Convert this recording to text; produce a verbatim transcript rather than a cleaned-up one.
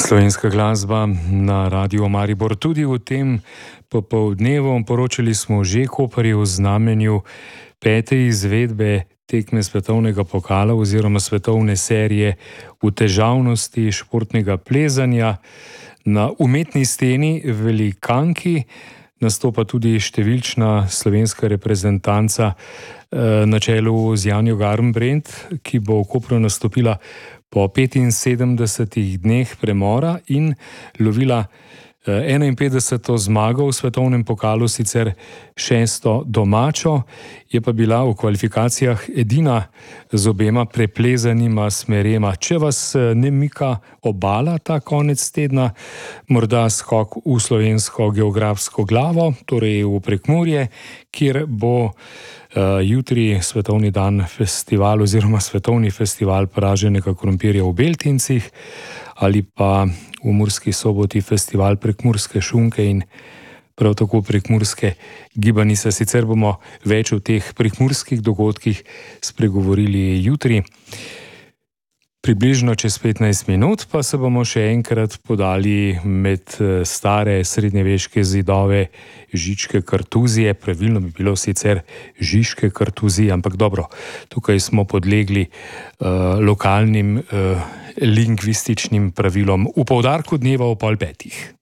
Slovenska glasba na Radiu Maribor. Tudi v tem popoldnevu poročali smo že Koperju v znamenju pete izvedbe tekme svetovnega pokala oziroma svetovne serije v težavnosti športnega plezanja. Na umetni steni velikanki nastopa tudi številčna slovenska reprezentanca na čelu z Janjo Garnbret, ki bo v Kopru nastopila po petinsedemdesetih dneh premora in lovila enainpetdeseto zmago v svetovnem pokalu, sicer šesto domačo, je pa bila v kvalifikacijah edina z obema preplezanima smerema. Če vas ne mika obala ta konec tedna, morda skok v slovensko geografsko glavo, torej v Prekmurje, kjer bo Uh, jutri svetovni dan festival oziroma svetovni festival praženega krompirja v Beltincih ali pa v Murski Soboti festival prekmurske šunke in prav tako prekmurske gibanice. Sicer bomo več o teh prekmurskih dogodkih spregovorili jutri. Približno čez petnajst minut pa se bomo še enkrat podali med stare srednjeveške zidove Žičke kartuzije. Pravilno bi bilo sicer Žiške kartuzije, ampak dobro, tukaj smo podlegli uh, lokalnim uh, lingvističnim pravilom. V poudarku dneva o pol petih.